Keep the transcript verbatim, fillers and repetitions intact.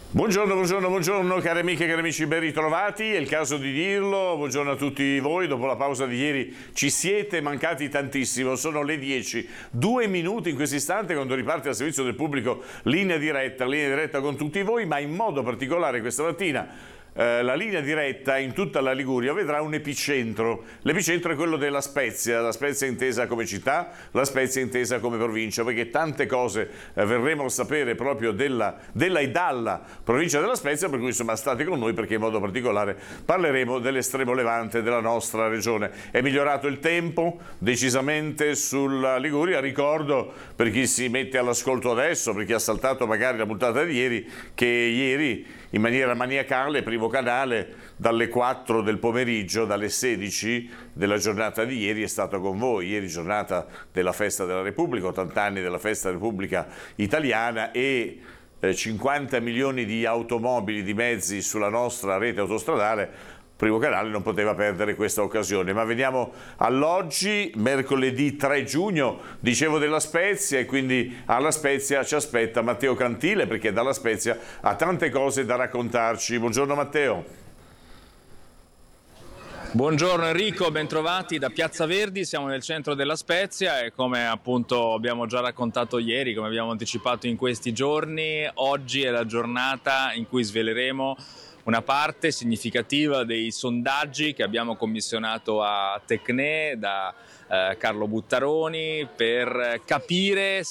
Buongiorno, buongiorno, buongiorno cari amiche e cari amici, ben ritrovati, è il caso di dirlo, buongiorno a tutti voi, dopo la pausa di ieri ci siete mancati tantissimo, sono le dieci, due minuti in questo istante quando riparte al servizio del pubblico linea diretta, linea diretta con tutti voi, ma in modo particolare questa mattina Eh, la linea diretta in tutta la Liguria vedrà un epicentro. L'epicentro è quello della Spezia, la Spezia intesa come città, la Spezia intesa come provincia, perché tante cose eh, verremo a sapere proprio della, della e dalla provincia della Spezia, per cui insomma state con noi perché in modo particolare parleremo dell'estremo levante della nostra regione. È migliorato il tempo decisamente sulla Liguria, ricordo per chi si mette all'ascolto adesso, per chi ha saltato magari la puntata di ieri, che ieri in maniera maniacale, primo canale, dalle quattro del pomeriggio, dalle sedici della giornata di ieri è stato con voi. Ieri giornata della Festa della Repubblica, ottanta anni della Festa Repubblica Italiana e eh, cinquanta milioni di automobili, di mezzi sulla nostra rete autostradale. Primo canale non poteva perdere questa occasione, ma veniamo all'oggi, mercoledì tre giugno, dicevo della Spezia, e quindi alla Spezia ci aspetta Matteo Cantile, perché dalla Spezia ha tante cose da raccontarci. Buongiorno Matteo. Buongiorno Enrico, bentrovati da Piazza Verdi, siamo nel centro della Spezia e come appunto abbiamo già raccontato ieri, come abbiamo anticipato in questi giorni, oggi è la giornata in cui sveleremo una parte significativa dei sondaggi che abbiamo commissionato a Tecne da eh, Carlo Buttaroni per capire